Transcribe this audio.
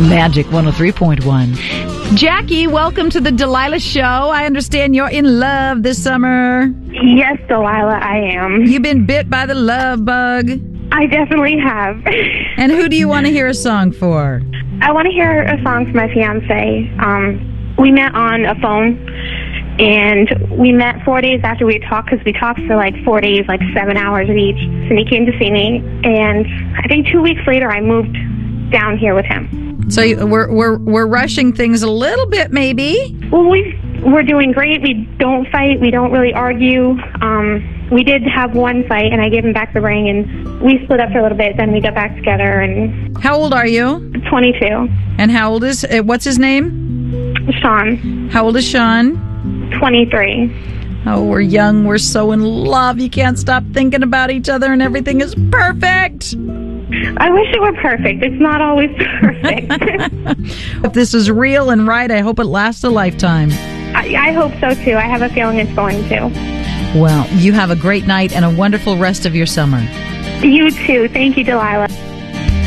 Magic 103.1. Jackie, welcome to the Delilah Show. I understand you're in love this summer. Yes, Delilah, I am. You've been bit by the love bug. I definitely have. And who do you want to hear a song for? I want to hear a song for my fiancé. We met on a phone, and we met 4 days after we talked, because we talked for like 4 days, like 7 hours each. And he came to see me, and I think 2 weeks later I moved down here with him. So we're rushing things a little bit, maybe. Well, we're doing great. We don't fight. We don't really argue. We did have one fight, and I gave him back the ring, and we split up for a little bit. Then we got back together. And how old are you? 22. And how old is what's his name? Sean. How old is Sean? 23. Oh, we're young. We're so in love. You can't stop thinking about each other, and everything is perfect. I wish it were perfect. It's not always perfect. If this is real and right, I hope it lasts a lifetime. I hope so, too. I have a feeling it's going to. Well, you have a great night and a wonderful rest of your summer. You, too. Thank you, Delilah.